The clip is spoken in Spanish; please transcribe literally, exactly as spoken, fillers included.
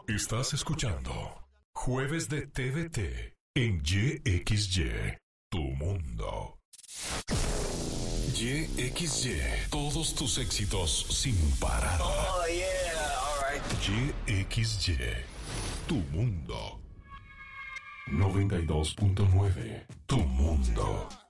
Estás escuchando Jueves de T V T en Y X Y, tu mundo. Y X Y, todos tus éxitos sin parar. Oh, yeah, all right. Y X Y, tu mundo. noventa y dos punto nueve, tu mundo.